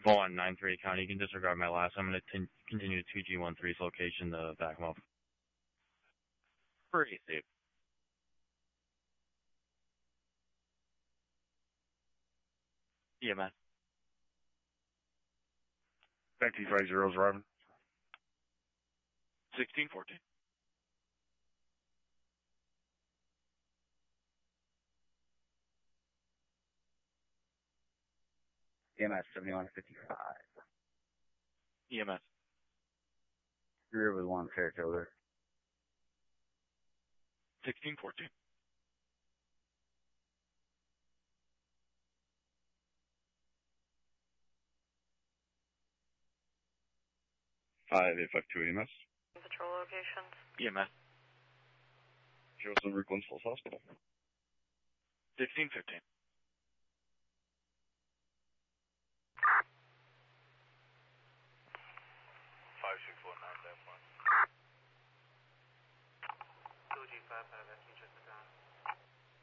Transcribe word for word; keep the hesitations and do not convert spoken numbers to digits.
Go on nine three County. You can disregard my last. I'm going to continue to two G one three's location to back him up. Pretty safe. E M S. nineteen five zero's arriving. sixteen fourteen. E M S seventy-one fifty-five. E M S. Rear with one Saratoga. sixteen fourteen. five eight five two E M S. Patrol locations. E M S. Joseph Rick Winslow Hospital. sixteen fifteen. five six one nine seven one. two G five five, that's just the time.